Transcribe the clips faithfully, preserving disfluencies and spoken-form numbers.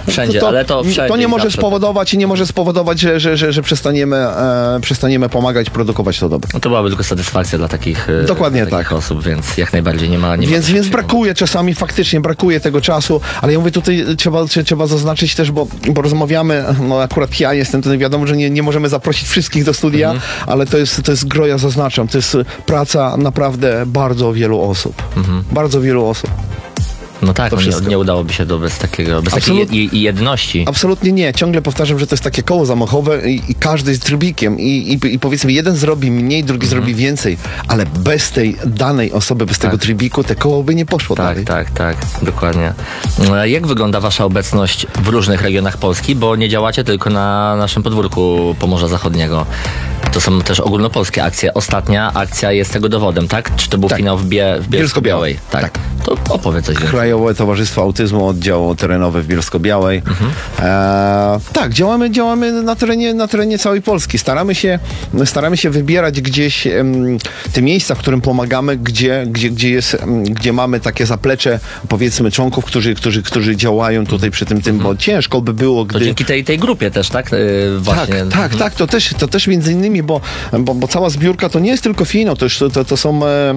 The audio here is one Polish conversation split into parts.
Wszędzie, to, ale to wszędzie. To nie może zawsze. spowodować, nie może spowodować, że, że, że, że przestaniemy, e, przestaniemy pomagać, produkować to dobro. No to byłaby tylko satysfakcja dla takich, e, Dokładnie dla takich tak. osób, więc jak najbardziej nie ma... Nie Więc, ma więc brakuje czasami, faktycznie brakuje tego czasu, ale ja mówię, tutaj trzeba, trzeba zaznaczyć też, bo, bo rozmawiamy, no akurat ja jestem, to wiadomo, że nie, nie możemy zaprosić wszystkich do studia, mhm. ale to jest, to jest gro, ja zaznaczam, to jest praca naprawdę bardzo wielu osób. Mhm. Bardzo wielu osób. No tak, no nie, nie udałoby się to bez takiego, bez Absolut... takiej je, jedności. Absolutnie nie. Ciągle powtarzam, że to jest takie koło zamachowe i, i każdy jest trybikiem i, i, i powiedzmy jeden zrobi mniej, drugi mhm. zrobi więcej, ale bez tej danej osoby, bez tak. tego trybiku te koło by nie poszło tak, dalej. Tak, tak, tak, dokładnie. Jak wygląda wasza obecność w różnych regionach Polski, bo nie działacie tylko na naszym podwórku Pomorza Zachodniego. To są też ogólnopolskie akcje. Ostatnia akcja jest tego dowodem, tak? Czy to był tak. finał w, Bie, w Bielsko-Białej? Tak. tak. To opowiedz coś więcej. Krajowe Towarzystwo Autyzmu, oddział terenowy w Bielsko-Białej. Mhm. E, tak, działamy, działamy na terenie, na terenie całej Polski. Staramy się, staramy się wybierać gdzieś em, te miejsca, w którym pomagamy, gdzie, gdzie, gdzie, jest, em, gdzie mamy takie zaplecze, powiedzmy, członków, którzy, którzy, którzy działają tutaj przy tym, tym, bo ciężko by było, gdy... To dzięki tej, tej grupie też, tak? Yy, właśnie. Tak, tak, mhm. tak, to też, to też między innymi, bo, bo, bo cała zbiórka to nie jest tylko finał, to, to, to są e,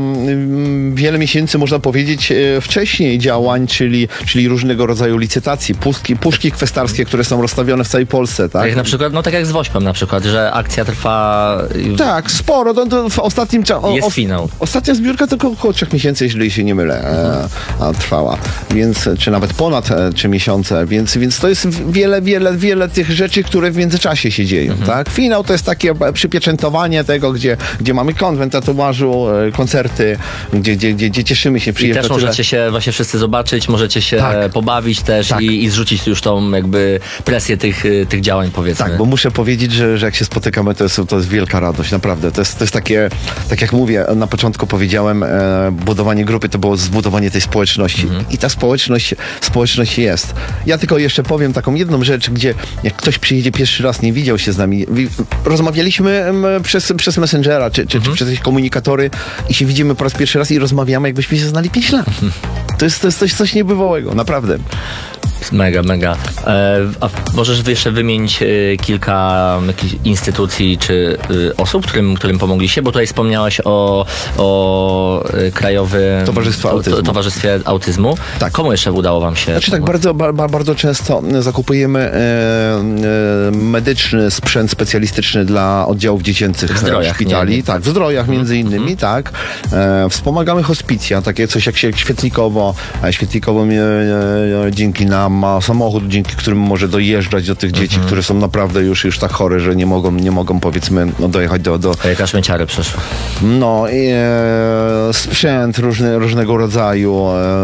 wiele miesięcy, można powiedzieć, e, wcześniej działań, czyli, czyli różnego rodzaju licytacji, puszki, puszki kwestarskie, które są rozstawione w całej Polsce, tak? Jak na przykład, no tak jak z Wośpem na przykład, że akcja trwa... Tak, sporo, to, to w ostatnim czasie... Jest finał. Ostatnia zbiórka tylko około trzech miesięcy, jeżeli się nie mylę, e, trwała, więc, czy nawet ponad e, trzy miesiące, więc, więc to jest wiele, wiele, wiele tych rzeczy, które w międzyczasie się dzieją, mhm. tak? Finał to jest takie przypieczętowanie tego, gdzie, gdzie mamy konwent tatuażu, e, koncerty, gdzie, gdzie, gdzie, gdzie cieszymy się, przyjeżdżać. I też możecie się właśnie wszyscy zobaczyć, możecie się tak. pobawić też tak. i, i zrzucić już tą jakby presję tych, tych działań, powiedzmy. Tak, bo muszę powiedzieć, że, że jak się spotykamy, to jest, to jest wielka radość, naprawdę. To jest, to jest takie, tak jak mówię, na początku powiedziałem, e, budowanie grupy to było zbudowanie tej społeczności. Mhm. I ta społeczność, społeczność jest. Ja tylko jeszcze powiem taką jedną rzecz, gdzie jak ktoś przyjedzie pierwszy raz, nie widział się z nami, rozmawialiśmy m, przez, przez Messengera, czy, czy, mhm. czy przez jakieś komunikatory i się widzimy po raz pierwszy raz i rozmawiamy, jakbyśmy się znali pięć lat. Mhm. To jest, to jest coś, coś niebywałego, naprawdę. Mega, mega. E, a możesz jeszcze wymienić e, kilka jakichś instytucji czy e, osób, którym, którym pomogliście? Bo tutaj wspomniałeś o, o e, Krajowym Towarzystwie Autyzmu. To, Towarzystwie Autyzmu. Tak. Komu jeszcze udało wam się? Znaczy tak, bardzo, ba, bardzo często zakupujemy e, e, medyczny sprzęt specjalistyczny dla oddziałów dziecięcych w Zdrojach, szpitali. Nie, nie. Tak, w Zdrojach między innymi, mm -hmm. tak. E, wspomagamy hospicja, takie coś jak się Świetlikowo. Świetlikowo e, e, dzięki nam ma samochód, dzięki którym może dojeżdżać do tych dzieci, mm-hmm. które są naprawdę już, już tak chore, że nie mogą, nie mogą powiedzmy no, dojechać do... do... A jaka śmieciary przeszły? No, e, sprzęt różny, różnego rodzaju.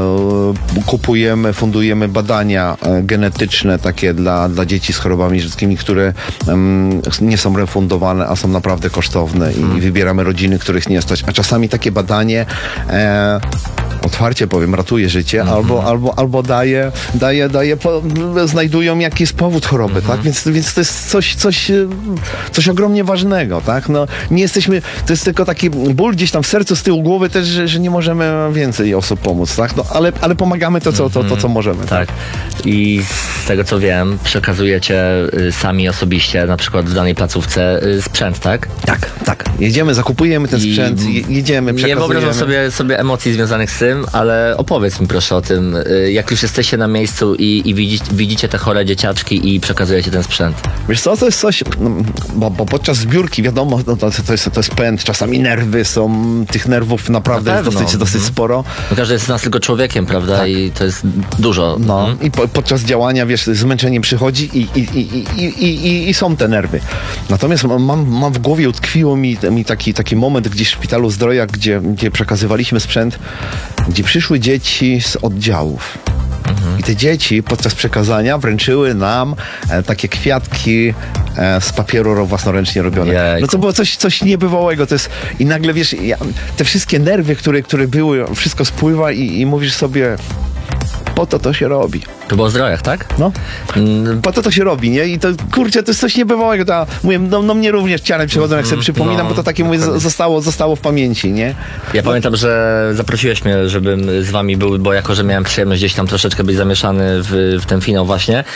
E, kupujemy, fundujemy badania e, genetyczne takie dla, dla dzieci z chorobami rzadkimi, które em, nie są refundowane, a są naprawdę kosztowne i mm. wybieramy rodziny, których nie stać. A czasami takie badanie e, otwarcie powiem, ratuje życie, mm-hmm. albo, albo, albo daje, daje, daje po, znajdują jaki jest powód choroby, mm-hmm. tak? Więc, więc to jest coś, coś, coś ogromnie ważnego, tak? No, nie jesteśmy, to jest tylko taki ból gdzieś tam w sercu, z tyłu głowy też, że, że nie możemy więcej osób pomóc, tak? No, ale, ale pomagamy to co, to, to, co możemy. Tak. tak. I z tego, co wiem, przekazujecie sami osobiście, na przykład w danej placówce sprzęt, tak? Tak, tak. Jedziemy, zakupujemy ten sprzęt, I jedziemy, przekazujemy. Nie wyobrażam sobie, sobie emocji związanych z tym, ale opowiedz mi proszę o tym, jak już jesteście na miejscu i, i widzicie, widzicie te chore dzieciaczki i przekazujecie ten sprzęt. Wiesz co, to jest coś, bo, bo podczas zbiórki wiadomo, no to, to, jest, to jest pęd, czasami nerwy są, tych nerwów naprawdę na jest dosyć, dosyć mhm. sporo. No każdy jest z nas tylko człowiekiem, prawda? Tak. I to jest dużo. No mhm. i po, podczas działania, wiesz, zmęczenie przychodzi i, i, i, i, i, i, i są te nerwy. Natomiast mam, mam w głowie, utkwiło mi, mi taki, taki moment gdzieś w Szpitalu Zdroja, gdzie, gdzie przekazywaliśmy sprzęt, gdzie przyszły dzieci z oddziałów. Mhm. I te dzieci podczas przekazania wręczyły nam e, takie kwiatki e, z papieru własnoręcznie robione. Jejku. No to było coś, coś niebywałego. To jest, i nagle wiesz, ja, te wszystkie nerwy, które, które były, wszystko spływa i, i mówisz sobie, po to to się robi. To było o Zdrojach, tak? No. Mm. Po to to się robi, nie? I to, kurczę, to jest coś niebywałego. To, mówię, no, no mnie również ciarem przychodzą, jak sobie przypominam, no, bo to takie mówię, zostało, zostało w pamięci, nie? Ja no. pamiętam, że zaprosiłeś mnie, żebym z wami był, bo jako, że miałem przyjemność gdzieś tam troszeczkę być zamieszany w, w ten finał właśnie.